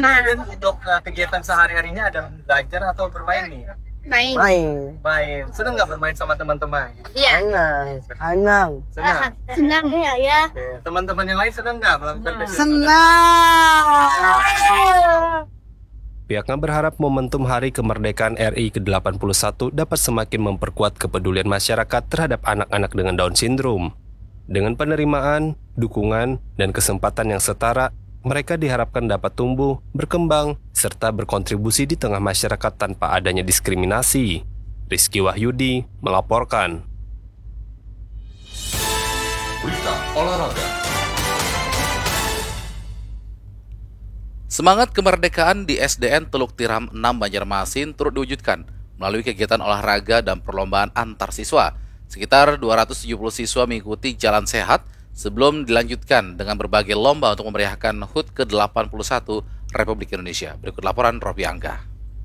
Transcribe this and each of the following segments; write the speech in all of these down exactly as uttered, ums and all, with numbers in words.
Dan untuk uh, kegiatan sehari-harinya ada belajar atau bermain nih? Main. Main. Main. Senang nggak bermain sama teman-teman? Iya. Senang. Senang. Senang. Senang ya ya. Oke. Teman-teman yang lain senang nggak melakukan kegiatan? Senang. Pihaknya berharap momentum Hari Kemerdekaan R I ke delapan puluh satu dapat semakin memperkuat kepedulian masyarakat terhadap anak-anak dengan Down Syndrome. Dengan penerimaan, dukungan, dan kesempatan yang setara, mereka diharapkan dapat tumbuh, berkembang, serta berkontribusi di tengah masyarakat tanpa adanya diskriminasi. Rizky Wahyudi melaporkan. Berita olahraga. Semangat kemerdekaan di S D N Teluk Tiram enam Banjarmasin turut diwujudkan melalui kegiatan olahraga dan perlombaan antar siswa. Sekitar dua ratus tujuh puluh siswa mengikuti Jalan Sehat sebelum dilanjutkan dengan berbagai lomba untuk memeriahkan H U T ke delapan puluh satu Republik Indonesia. Berikut laporan Robi Angga.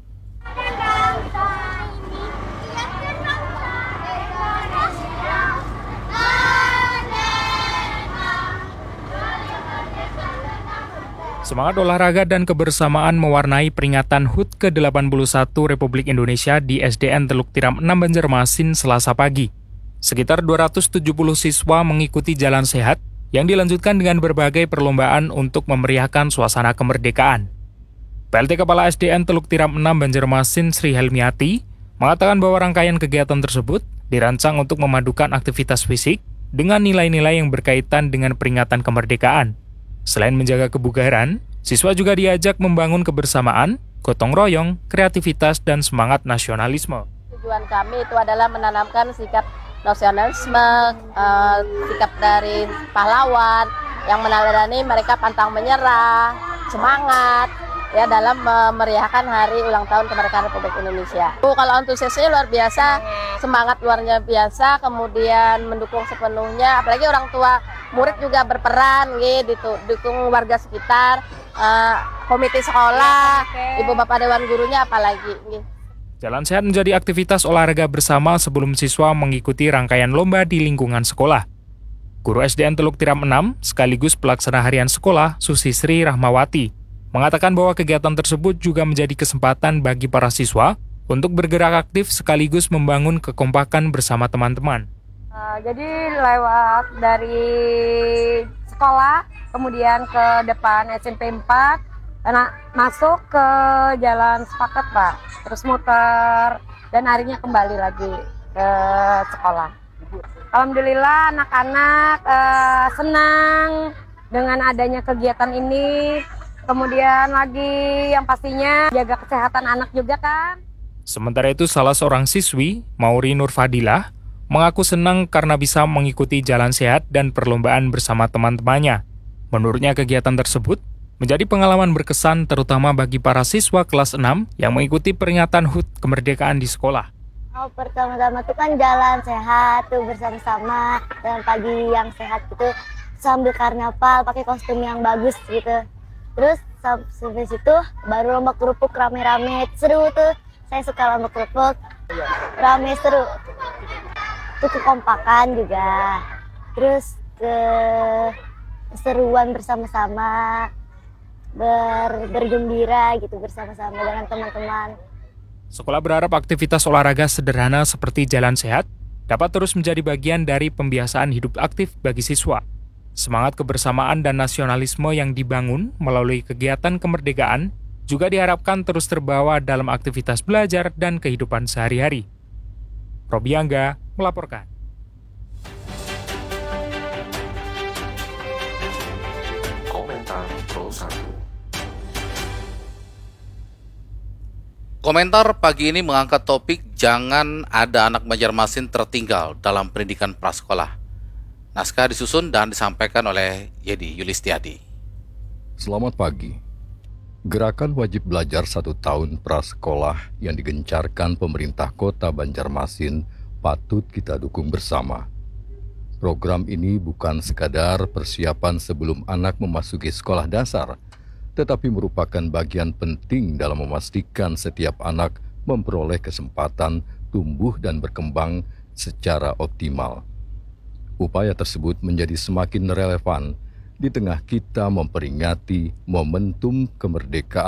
Semangat olahraga dan kebersamaan mewarnai peringatan H U T ke delapan puluh satu Republik Indonesia di S D N Teluk Tiram enam Banjarmasin Selasa pagi. Sekitar dua ratus tujuh puluh siswa mengikuti Jalan Sehat yang dilanjutkan dengan berbagai perlombaan untuk memeriahkan suasana kemerdekaan. P L T Kepala S D N Teluk Tiram enam Banjarmasin Sri Helmiati mengatakan bahwa rangkaian kegiatan tersebut dirancang untuk memadukan aktivitas fisik dengan nilai-nilai yang berkaitan dengan peringatan kemerdekaan. Selain menjaga kebugaran, siswa juga diajak membangun kebersamaan, gotong royong, kreativitas, dan semangat nasionalisme. Tujuan kami itu adalah menanamkan sikap nasionalisme, uh, sikap dari pahlawan yang meneladani mereka pantang menyerah, semangat ya dalam memeriahkan hari ulang tahun kemerdekaan Republik Indonesia. Uh, kalau antusiasnya luar biasa, semangat luarnya biasa, kemudian mendukung sepenuhnya, apalagi orang tua murid juga berperan, gitu, dukung warga sekitar, uh, komite sekolah, ibu bapak dewan gurunya apalagi. Gitu. Jalan Sehat menjadi aktivitas olahraga bersama sebelum siswa mengikuti rangkaian lomba di lingkungan sekolah. Guru S D N Teluk Tiram enam sekaligus pelaksana harian sekolah Susi Sri Rahmawati mengatakan bahwa kegiatan tersebut juga menjadi kesempatan bagi para siswa untuk bergerak aktif sekaligus membangun kekompakan bersama teman-teman. Uh, jadi lewat dari sekolah, kemudian ke depan S M P empat, dan masuk ke Jalan Sepakat, Pak. Terus muter, dan akhirnya kembali lagi ke sekolah. Alhamdulillah anak-anak uh, senang dengan adanya kegiatan ini. Kemudian lagi yang pastinya jaga kesehatan anak juga kan. Sementara itu salah seorang siswi, Mauri Nurfadilah, mengaku senang karena bisa mengikuti Jalan Sehat dan perlombaan bersama teman-temannya. Menurutnya kegiatan tersebut menjadi pengalaman berkesan terutama bagi para siswa kelas enam yang mengikuti peringatan H U T kemerdekaan di sekolah. Oh, pertama-tama tuh kan jalan sehat tuh bersama-sama dan pagi yang sehat gitu sambil karnaval pakai kostum yang bagus gitu. Terus sampai situ baru lomba kerupuk rame-rame, seru tuh. Saya suka lomba kerupuk, rame seru. Itu kekompakan juga. Terus ke keseruan bersama-sama, ber, bergembira gitu bersama-sama dengan teman-teman. Sekolah berharap aktivitas olahraga sederhana seperti Jalan Sehat dapat terus menjadi bagian dari pembiasaan hidup aktif bagi siswa. Semangat kebersamaan dan nasionalisme yang dibangun melalui kegiatan kemerdekaan juga diharapkan terus terbawa dalam aktivitas belajar dan kehidupan sehari-hari. Robi Angga melaporkan. Komentar Pro satu. Komentar pagi ini mengangkat topik jangan ada anak Banjarmasin tertinggal dalam pendidikan prasekolah. Naskah disusun dan disampaikan oleh Yedi Yulistiadi. Selamat pagi. Gerakan wajib belajar satu tahun prasekolah yang digencarkan pemerintah kota Banjarmasin patut kita dukung bersama. Program ini bukan sekadar persiapan sebelum anak memasuki sekolah dasar, tetapi merupakan bagian penting dalam memastikan setiap anak memperoleh kesempatan tumbuh dan berkembang secara optimal. Upaya tersebut menjadi semakin relevan di tengah kita memperingati momentum kemerdekaan